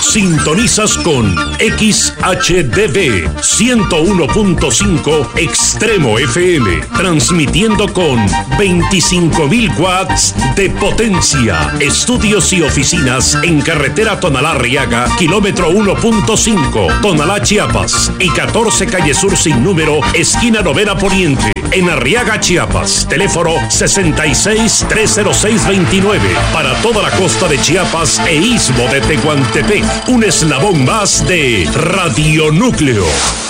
Sintonizas con XHDB 101.5 Extremo FM, transmitiendo con 25.000 watts de potencia. Estudios y oficinas en carretera Tonalá-Arriaga, kilómetro 1.5, Tonalá, Chiapas, y 14 calle Sur sin número, esquina Novena Poniente, en Arriaga, Chiapas. Teléfono 66-306-29. Para toda la costa de Chiapas e istmo de Tehuantepec. Un eslabón más de Radio Núcleo.